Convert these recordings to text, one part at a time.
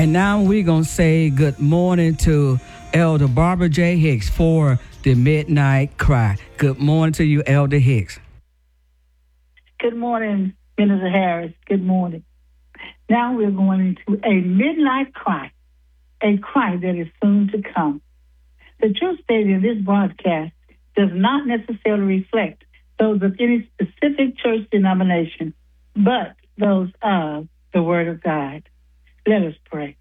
And now we're going to say good morning to Elder Barbara J. Hicks for the Midnight Cry. Good morning to you, Elder Hicks. Good morning, Minister Harris. Good morning. Now we're going into a midnight cry, a cry that is soon to come. The truth stated in this broadcast does not necessarily reflect those of any specific church denomination, but those of the Word of God. Let us pray.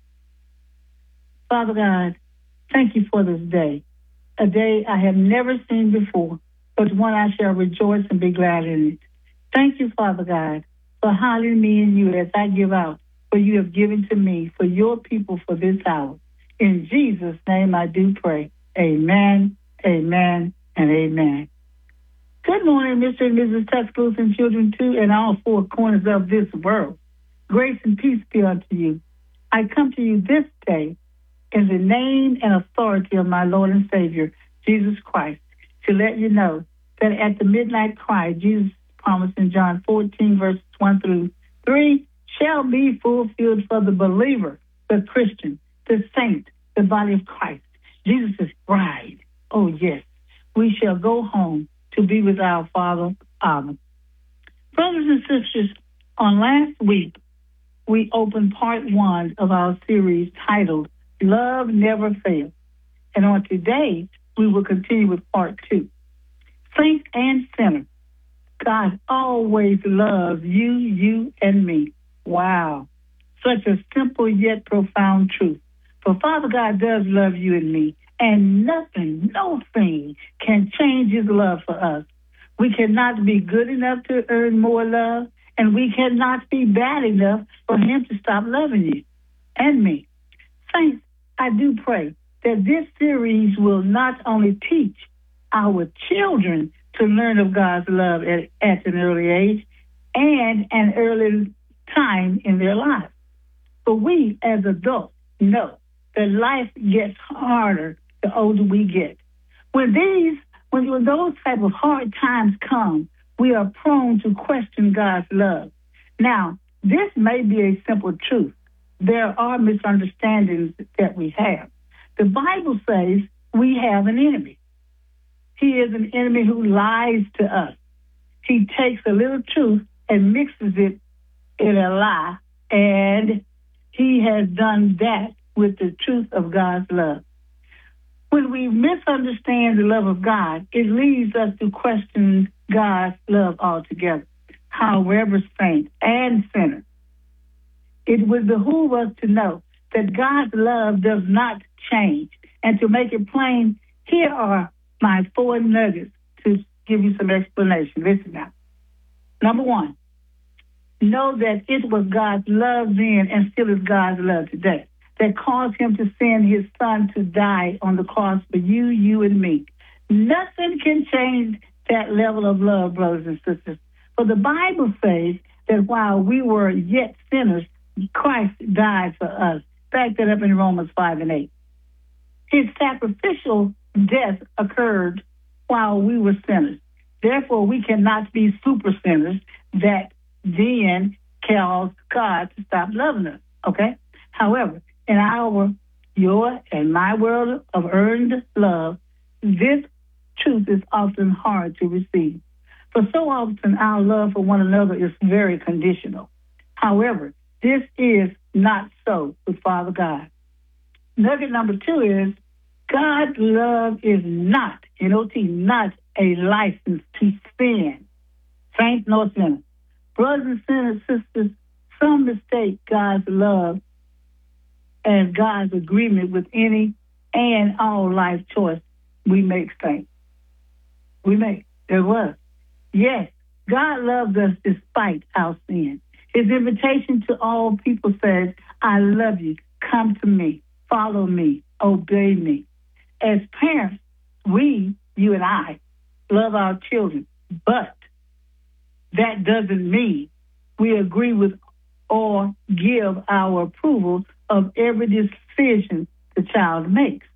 Father God, thank you for this day, a day I have never seen before, but one I shall rejoice and be glad in it. Thank you, Father God, for hiding me in you as I give out what you have given to me for your people for this hour. In Jesus' name I do pray. Amen, amen, and amen. Good morning, Mr. and Mrs. Tuscaloosa and children too, and all four corners of this world. Grace and peace be unto you. I come to you this day in the name and authority of my Lord and Savior, Jesus Christ, to let you know that at the midnight cry, Jesus promised in John 14, verses 1 through 3, shall be fulfilled for the believer, the Christian, the saint, the body of Christ, Jesus' bride. Oh, yes, we shall go home to be with our Father, Abba. Brothers and sisters, on last week, we opened part 1 of our series titled Love Never Fails. And on today, we will continue with part 2. Saint and sinner, God always loves you, and me. Wow. Such a simple yet profound truth. For Father God does love you and me, and nothing, no thing can change his love for us. We cannot be good enough to earn more love, and we cannot be bad enough for him to stop loving you and me. Saints, I do pray that this series will not only teach our children to learn of God's love at an early age and an early time in their lives, but we as adults know that life gets harder the older we get. When those type of hard times come, we are prone to question God's love. Now, this may be a simple truth. There are misunderstandings that we have. The Bible says we have an enemy. He is an enemy who lies to us. He takes a little truth and mixes it in a lie, and he has done that with the truth of God's love. When we misunderstand the love of God, it leads us to question God's love altogether. However, saint and sinner, it would behoove us to know that God's love does not change. And to make it plain, here are my 4 nuggets to give you some explanation. Listen now. Number 1, know that it was God's love then and still is God's love today that caused him to send his son to die on the cross for you and me. Nothing can change that level of love, brothers and sisters. For the Bible says that while we were yet sinners, Christ died for us. Back that up in Romans 5 and 8. His sacrificial death occurred while we were sinners. Therefore, we cannot be super sinners that then cause God to stop loving us, okay? However, in your and my world of earned love, this truth is often hard to receive. For so often, our love for one another is very conditional. However, this is not so with Father God. Nugget number 2 is God's love is not, not a license to sin. Saint nor sinner. Brothers and sisters, some mistake God's love as God's agreement with any and all life choice we make, saints. We make. There was. Yes, God loves us despite our sin. His invitation to all people says, I love you. Come to me. Follow me. Obey me. As parents, you and I, love our children, but that doesn't mean we agree with or give our approval of every decision the child makes.